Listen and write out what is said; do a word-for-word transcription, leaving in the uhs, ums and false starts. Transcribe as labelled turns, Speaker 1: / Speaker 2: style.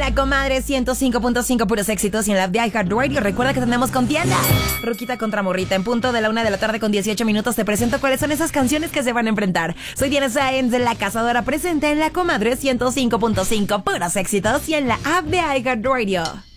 Speaker 1: la comadre ciento cinco punto cinco puros éxitos y en la app de iHeartRadio. Recuerda que tenemos contienda. Ruquita contra Morrita. En punto de la una de la tarde con dieciocho minutos te presento cuáles son esas canciones que se van a enfrentar. Soy Diana Sáenz de La Cazadora, presente en la comadre ciento cinco punto cinco puros éxitos y en la app de iHeartRadio.